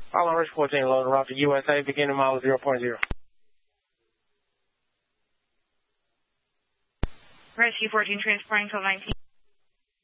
Following Rescue 14, loading route to USA, beginning mile 0.0. Rescue 14, transporting till 19.